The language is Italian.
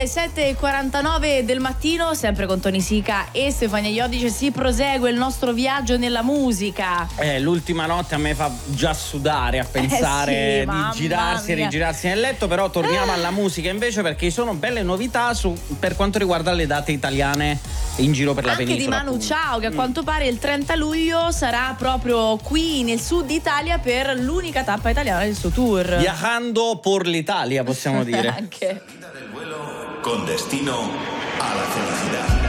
7:49 del mattino, sempre con Tony Sica e Stefania Iodice, si prosegue il nostro viaggio nella musica. L'ultima notte a me fa già sudare a pensare sì, di girarsi e rigirarsi nel letto, però torniamo alla musica invece, perché ci sono belle novità per quanto riguarda le date italiane in giro per la anche penisola. Anche di Manu Chao, che a quanto pare il 30 luglio sarà proprio qui nel sud Italia per l'unica tappa italiana del suo tour. Viajando por l'Italia, possiamo dire. Anche. Con destino a la felicidad.